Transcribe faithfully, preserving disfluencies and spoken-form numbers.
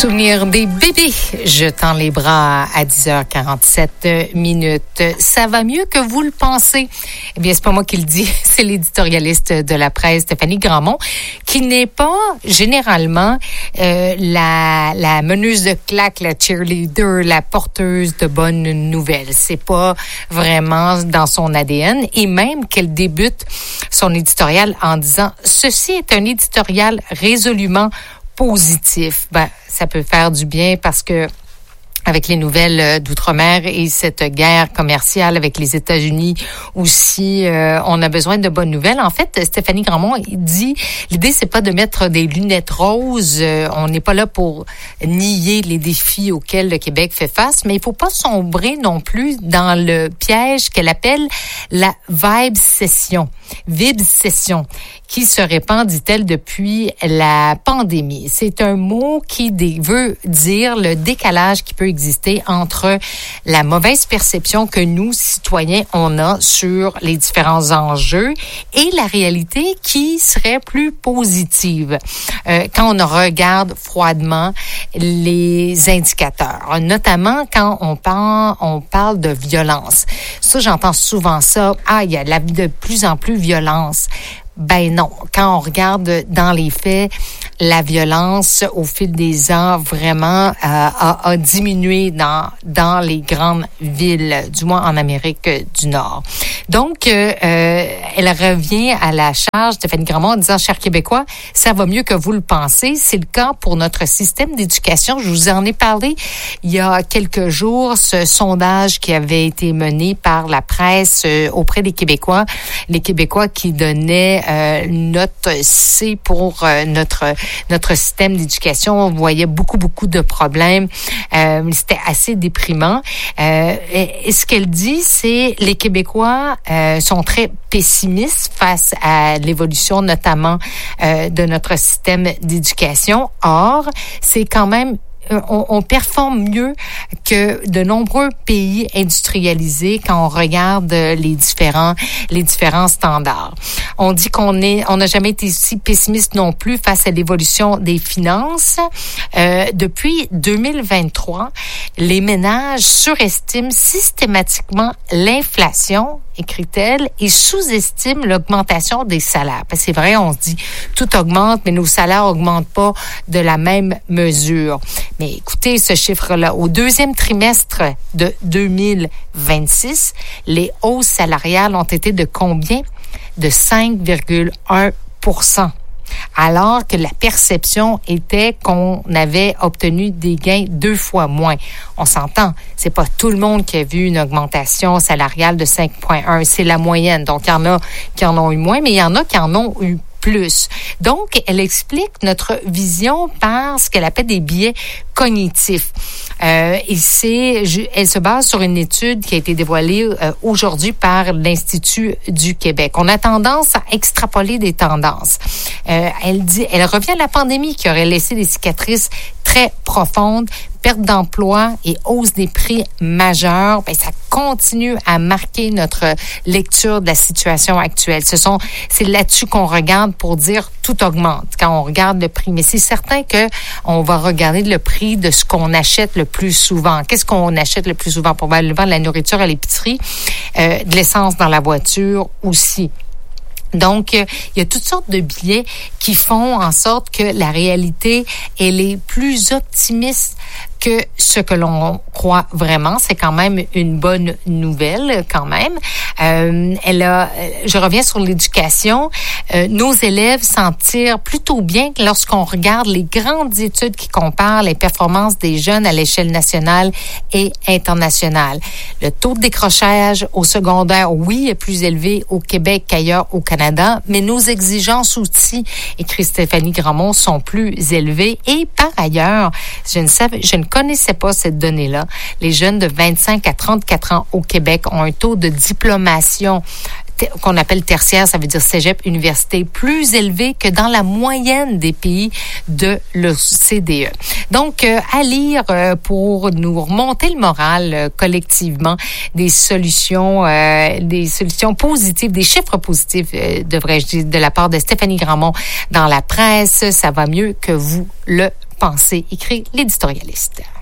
Souvenir des bébés jetant les bras à dix heures quarante-sept minutes. Ça va mieux que vous le pensez. Eh bien, c'est pas moi qui le dis, c'est l'éditorialiste de la presse, Stéphanie Grandmont, qui n'est pas généralement euh, la, la meneuse de claque, la cheerleader, la porteuse de bonnes nouvelles. C'est pas vraiment dans son A D N. Et même qu'elle débute son éditorial en disant « Ceci est un éditorial résolument positif ». Ben, ça peut faire du bien parce que avec les nouvelles d'outre-mer et cette guerre commerciale avec les États-Unis aussi, euh, on a besoin de bonnes nouvelles. En fait, Stéphanie Grandmont dit, l'idée c'est pas de mettre des lunettes roses. Euh, on n'est pas là pour nier les défis auxquels le Québec fait face, mais il faut pas sombrer non plus dans le piège qu'elle appelle la vibe-session, vibe-session, qui se répand, dit-elle, depuis la pandémie. C'est un mot qui dé- veut dire le décalage qui peut exister entre la mauvaise perception que nous, citoyens, on a sur les différents enjeux et la réalité qui serait plus positive euh, quand on regarde froidement les indicateurs, notamment quand on parle, on parle de violence. Ça, j'entends souvent ça. Ah, il y a la, de plus en plus violence. Ben non. Quand on regarde dans les faits, la violence au fil des ans vraiment euh, a, a diminué dans dans les grandes villes, du moins en Amérique du Nord. Donc, euh, euh, elle revient à la charge, Stéphanie Grandmont, en disant, chers Québécois, ça va mieux que vous le pensez. C'est le cas pour notre système d'éducation. Je vous en ai parlé il y a quelques jours, ce sondage qui avait été mené par la presse euh, auprès des Québécois, les Québécois qui donnaient euh, note C pour euh, notre notre système d'éducation. On voyait beaucoup, beaucoup de problèmes. Euh, c'était assez déprimant. Euh, et, et ce qu'elle dit, c'est les Québécois euh, sont très pessimistes face à l'évolution, notamment euh, de notre système d'éducation. Or, c'est quand même On, on performe mieux que de nombreux pays industrialisés quand on regarde les différents les différents standards. On dit qu'on est on n'a jamais été si pessimiste non plus face à l'évolution des finances. Euh, depuis deux mille vingt-trois, les ménages surestiment systématiquement l'inflation, écrit-elle, et sous-estiment l'augmentation des salaires. Parce que c'est vrai, on se dit tout augmente, mais nos salaires augmentent pas de la même mesure. Mais écoutez ce chiffre-là. Au deuxième trimestre de deux mille vingt-six, les hausses salariales ont été de combien? De cinq virgule un pour cent. Alors que la perception était qu'on avait obtenu des gains deux fois moins. On s'entend, c'est pas tout le monde qui a vu une augmentation salariale de cinq virgule un, c'est la moyenne. Donc, il y en a qui en ont eu moins, mais il y en a qui en ont eu plus. Donc, elle explique notre vision par ce qu'elle appelle des biais cognitifs. Euh, et c'est, elle se base sur une étude qui a été dévoilée euh, aujourd'hui par l'Institut du Québec. On a tendance à extrapoler des tendances. Euh, elle dit, elle revient à la pandémie qui aurait laissé des cicatrices très profondes, perte d'emploi et hausse des prix majeure. Ben, ça continue à marquer notre lecture de la situation actuelle. Ce sont, c'est là-dessus qu'on regarde pour dire tout augmente quand on regarde le prix. Mais c'est certain que on va regarder le prix de ce qu'on achète le plus souvent. Qu'est-ce qu'on achète le plus souvent? Probablement de la nourriture à l'épicerie, euh, de l'essence dans la voiture aussi. Donc, euh, il y a toutes sortes de biais qui font en sorte que la réalité, elle est plus optimiste que ce que l'on croit vraiment. C'est quand même une bonne nouvelle, quand même. Euh, elle a, je reviens sur l'éducation. Euh, nos élèves s'en tirent plutôt bien lorsqu'on regarde les grandes études qui comparent les performances des jeunes à l'échelle nationale et internationale. Le taux de décrochage au secondaire, oui, est plus élevé au Québec qu'ailleurs au Canada, mais nos exigences aussi, écrit Stéphanie Grandmont, sont plus élevées. Et par ailleurs, je ne savais, je ne connaissais pas cette donnée-là. Les jeunes de vingt-cinq à trente-quatre ans au Québec ont un taux de diplomation qu'on appelle tertiaire, ça veut dire cégep, université, plus élevé que dans la moyenne des pays de l'O C D E. Donc, euh, à lire euh, pour nous remonter le moral euh, collectivement, des solutions, euh, des solutions positives, des chiffres positifs, euh, devrais-je dire, de la part de Stéphanie Grandmont dans la presse. Ça va mieux que vous le penser, écrit l'éditorialiste.